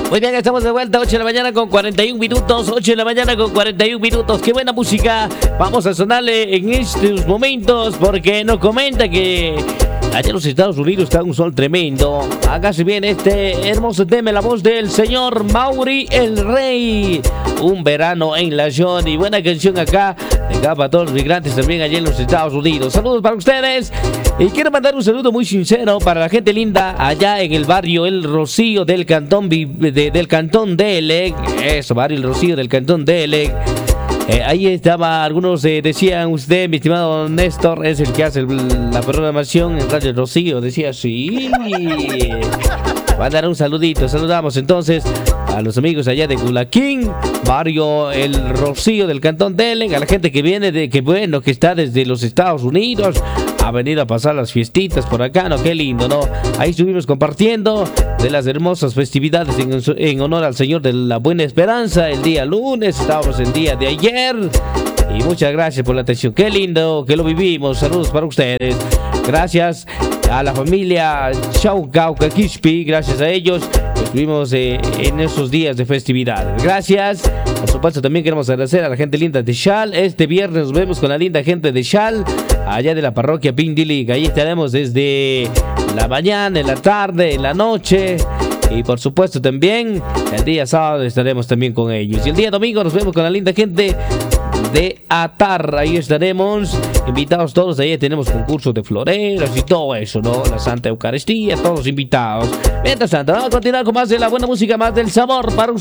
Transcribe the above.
Muy bien, estamos de vuelta, 8 de la mañana con 41 minutos, 8 de la mañana con 41 minutos. Qué buena música vamos a sonarle en estos momentos, porque nos comenta que allá en los Estados Unidos está un sol tremendo. Hágase bien este hermoso tema, la voz del señor Mauri el Rey. Un verano en la Johnny. Buena canción acá para todos los migrantes también allá en los Estados Unidos. Saludos para ustedes. Y quiero mandar un saludo muy sincero para la gente linda allá en el barrio El Rocío del cantón del cantón de Elec. Eso, barrio El Rocío del cantón de Elec. Ahí estaba, algunos decían, usted, mi estimado Néstor, es el que hace la programación en Radio El Rocío. Decía, sí. Va a dar un saludito. Saludamos entonces a los amigos allá de Culaquín, barrio El Rocío del cantón de Elec, a la gente que viene que está desde los Estados Unidos, a venir a pasar las fiestitas por acá, ¿no? Qué lindo, ¿no? Ahí estuvimos compartiendo de las hermosas festividades en honor al Señor de la Buena Esperanza el día lunes, estábamos el día de ayer. Y muchas gracias por la atención. Qué lindo que lo vivimos. Saludos para ustedes. Gracias a la familia Chaucauca Quispi. Gracias a ellos estuvimos en esos días de festividad. Gracias. Por supuesto, también queremos agradecer a la gente linda de Shal. Este viernes nos vemos con la linda gente de Shal, allá de la parroquia Pindilic. Ahí estaremos desde la mañana, en la tarde, en la noche. Y por supuesto también el día sábado estaremos también con ellos. Y el día domingo nos vemos con la linda gente de Atar. Ahí estaremos invitados todos. Ahí tenemos concursos de floreros y todo eso, ¿no? La Santa Eucaristía, todos invitados. Mientras tanto, vamos a continuar con más de la buena música, más del sabor para